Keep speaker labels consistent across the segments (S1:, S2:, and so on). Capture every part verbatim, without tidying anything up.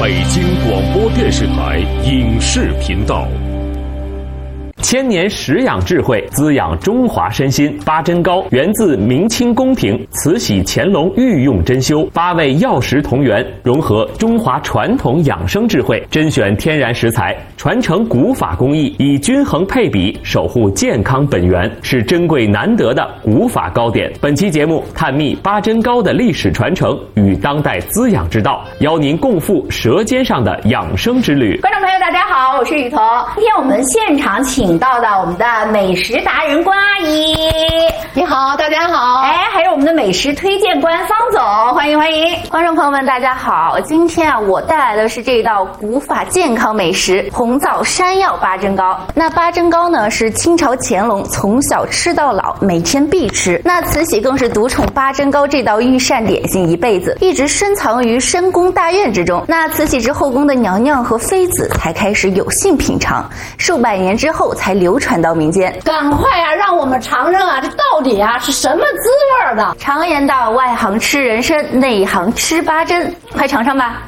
S1: 北京广播电视台影视频道。
S2: 千年食养智慧，滋养中华身心。八珍糕源自明清宫廷慈禧乾隆御用珍馐，八味药食同源，融合中华传统养生智慧，甄选天然食材，传承古法工艺，以均衡配比守护健康本源，是珍贵难得的古法糕点。本期节目探秘八珍糕的历史传承与当代滋养之道，邀您共赴舌尖上的养生之旅。
S3: 观众朋友大家好，我是雨桐。今天我们现场请到的我们的美食达人关阿姨，
S4: 你好，大家好。
S3: 哎，还有我们的美食推荐官方总，欢迎欢迎。
S4: 观众朋友们大家好，今天啊我带来的是这道古法健康美食红枣山药八珍糕。那八珍糕呢是清朝乾隆从小吃到老，每天必吃。那慈禧更是独宠八珍糕这道御膳点心一辈子，一直深藏于深宫大院之中。那慈禧之后宫的娘娘和妃子才开始有幸品尝，数百年之后才流传到民间。
S5: 赶快啊，让我们尝尝啊，这到底啊是什么滋味的？
S4: 常言道，外行吃人参，内行吃八珍，快尝尝吧。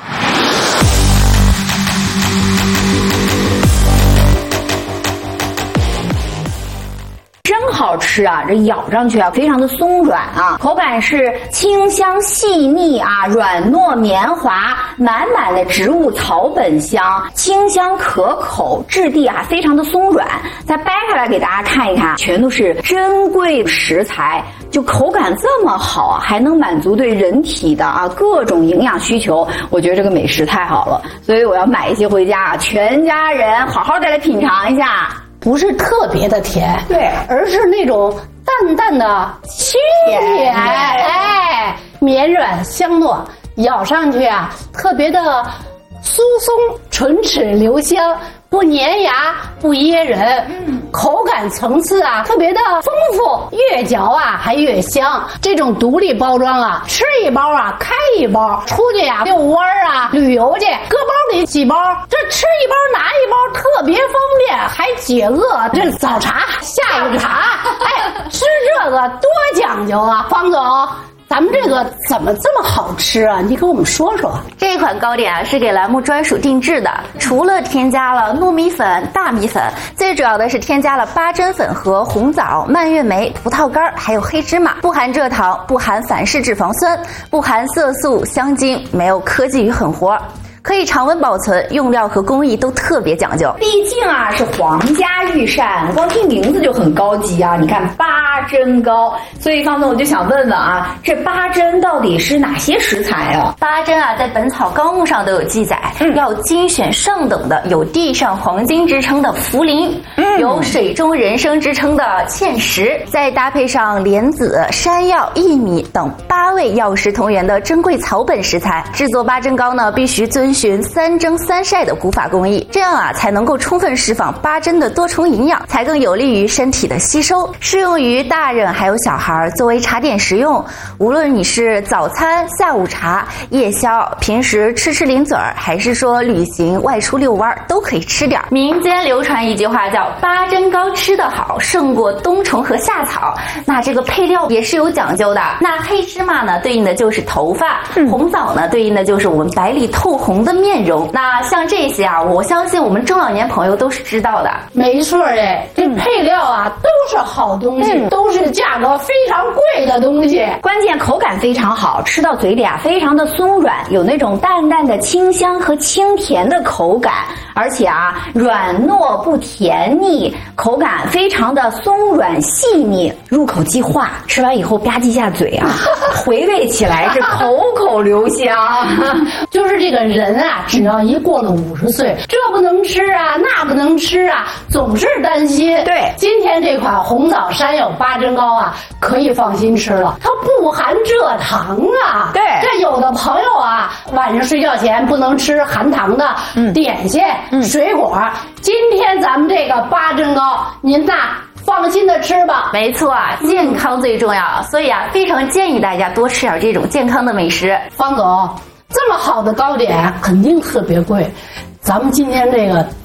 S3: 真好吃啊，这咬上去啊非常的松软啊，口感是清香细腻啊，软糯绵滑，满满的植物草本香，清香可口，质地啊非常的松软。再掰开来给大家看一看，全都是珍贵食材，就口感这么好啊，还能满足对人体的啊各种营养需求，我觉得这个美食太好了，所以我要买一些回家，全家人好好再来品尝一下。
S5: 不是特别的甜，
S3: 对，
S5: 而是那种淡淡的清甜，哎，绵软香糯，咬上去啊，特别的酥松，唇齿留香，不粘牙，不噎人，嗯，口感层次啊特别的丰富，越嚼啊还越香。这种独立包装啊，吃一包啊开一包，出去呀、啊、遛弯啊旅游去，搁包里几包，这吃一包拿一包特别方便，还解饿。这早茶下午茶，哎，吃这个多讲究啊，方总。咱们这个怎么这么好吃啊？你给我们说说。
S4: 这款糕点啊是给栏目专属定制的，除了添加了糯米粉、大米粉，最主要的是添加了八珍粉和红枣、蔓越莓、葡萄干还有黑芝麻，不含蔗糖，不含反式脂肪酸，不含色素、香精，没有科技与狠活。可以常温保存，用料和工艺都特别讲究。
S3: 毕竟啊是皇家御膳，光听名字就很高级啊。你看八珍糕，所以方总我就想问问啊，这八珍到底是哪些食材啊？
S4: 八珍啊，在《本草纲目》上都有记载，嗯、要精选上等的，有地上黄金之称的茯苓，嗯、有水中人参之称的芡实，再搭配上莲子、山药、薏米等八味药食同源的珍贵草本食材，制作八珍糕呢，必须遵循三蒸三晒的古法工艺，这样啊才能够充分释放八珍的多重营养，才更有利于身体的吸收，适用于大人还有小孩作为茶点食用。无论你是早餐、下午茶、夜宵，平时吃吃零嘴儿，还是说旅行外出遛弯，都可以吃点。民间流传一句话叫八珍糕吃得好胜过冬虫和夏草，那这个配料也是有讲究的。那黑芝麻呢对应的就是头发，嗯、红枣呢对应的就是我们白里透红的面容。那像这些啊，我相信我们中老年朋友都是知道的。
S5: 没错哎，这配料啊都是好东西，嗯、都是价格非常贵的东西。
S3: 关键口感非常好，吃到嘴里啊非常的松软，有那种淡淡的清香和清甜的口感，而且啊软糯不甜腻，口感非常的松软细腻，入口即化，吃完以后吧唧一下嘴啊，回味起来是口口留香。
S5: 就是这个人啊，只要一过了五十岁，这不能吃啊，那不能吃啊，总是担心。
S3: 对，
S5: 今天这款红枣山药八珍糕啊，可以放心吃了，它不含蔗糖啊。
S3: 对，
S5: 这有的朋友啊，晚上睡觉前不能吃含糖的点心、嗯、水果。今天咱们这个八珍糕，您呐放心的吃吧。
S4: 没错啊，健康最重要，所以啊，非常建议大家多吃点这种健康的美食。
S5: 方总，这么好的糕点肯定特别贵，咱们今天这个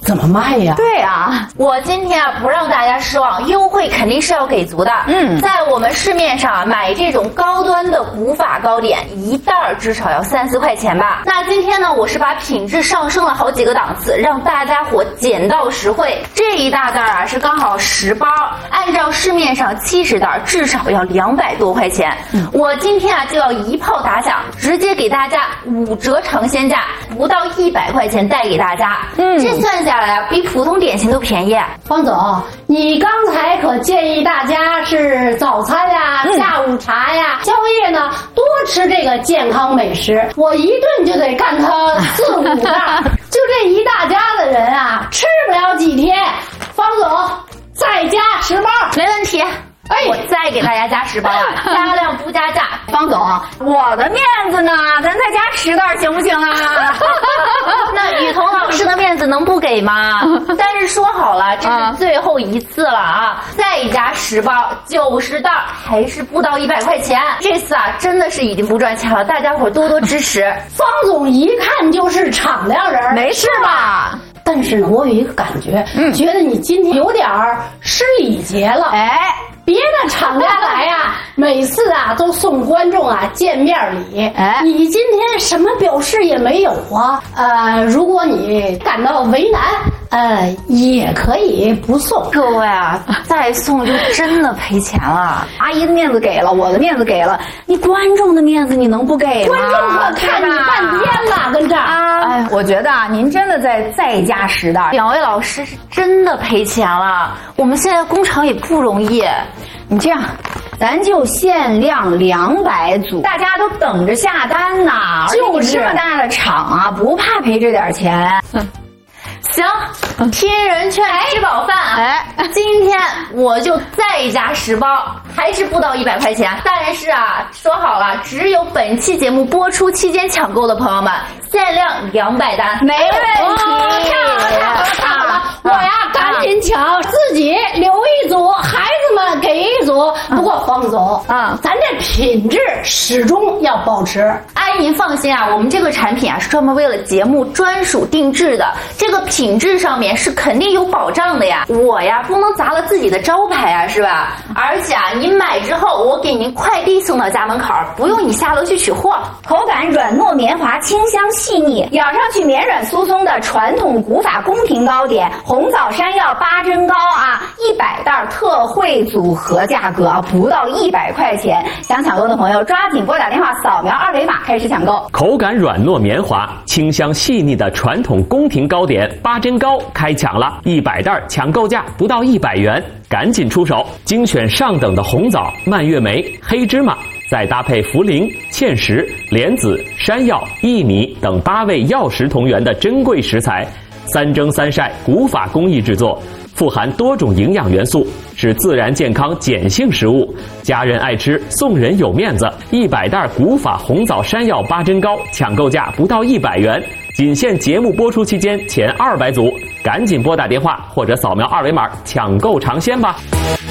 S5: 怎么卖呀？
S3: 对啊，
S4: 我今天啊不让大家失望，优惠肯定是要给足的。嗯，在我们市面上啊买这种高端的古法糕点，一袋儿至少要三四块钱吧。那今天呢，我是把品质上升了好几个档次，让大家伙捡到实惠。这一大袋啊是刚好十包，按照市面上七十袋至少要两百多块钱。嗯，我今天啊就要一炮打响，直接给大家五折尝鲜价，不到一百块钱带给大家。嗯，这算下来啊比普通点心都便宜。
S5: 方总，你刚才可建议大家是早餐呀、嗯、下午茶呀、宵夜呢，多吃这个健康美食。我一顿就得干它四五袋，就这一大家的人啊，吃不了几天。方总，再加十包，
S4: 没问题。哎，我再给大家加十包啊，加量不加价。
S3: 方总，我的面子呢？咱再加十袋行不行啊？
S4: 那雨桐老师的面子能不给吗？但是说好了，这是最后一次了啊！再加十包，九十袋，还是不到一百块钱。这次啊，真的是已经不赚钱了，大家伙多多支持。
S5: 方总一看就是敞亮人，
S3: 没事吧？
S5: 但是呢，我有一个感觉，嗯，觉得你今天有点失礼节了。
S3: 哎，
S5: 别的厂家来呀，每次啊都送观众啊见面礼，哎，你今天什么表示也没有啊？呃，如果你感到为难，呃，也可以不送。
S4: 各位啊，再送就真的赔钱了。
S3: 阿姨的面子给了，我的面子给了，你观众的面子你能不给吗？
S5: 观众可看你半天了，跟这儿
S3: 啊。哎，我觉得啊，您真的再再加十袋，
S4: 两位老师是真的赔钱了。我们现在工厂也不容易。
S3: 你这样，咱就限量两百组，大家都等着下单呢。
S5: 就是
S3: 这么大的厂啊，不怕赔这点钱。
S4: 行，听人劝，吃饱饭啊！哎，今天我就再加十包，还是不到一百块钱。但是啊，说好了，只有本期节目播出期间抢购的朋友们，限量两百单，
S3: 没问题。
S5: 哦，太好了，太好了，太好了！我呀，赶紧抢，自己留一组，孩子们给一组。不过方总啊，咱这品质始终要保持。
S4: 阿姨您放心啊，我们这个产品啊是专门为了节目专属定制的，这个品质上面是肯定有保障的呀。我呀不能砸了自己的招牌啊，是吧？而且啊，您买之后我给您快递送到家门口，不用你下楼去取货。
S3: 口感软糯绵滑，清香细腻，咬上去绵软酥松的传统古法宫廷糕点，红枣山药八珍糕啊，一百袋特惠组合价格啊，不到一百块钱。想抢购的朋友抓紧拨打电话，扫描二维码开始抢购。
S2: 口感软糯绵滑，清香细腻的传统宫廷糕点八珍糕开抢了，一百袋抢购价不到一百元，赶紧出手！精选上等的红枣、蔓越莓、黑芝麻，再搭配茯苓、芡实、莲子、山药、薏米等八味药食同源的珍贵食材，三蒸三晒，古法工艺制作，富含多种营养元素，是自然健康碱性食物，家人爱吃，送人有面子。一百袋古法红枣山药八珍糕，抢购价不到一百元，仅限节目播出期间前二百组，赶紧拨打电话或者扫描二维码抢购尝鲜吧。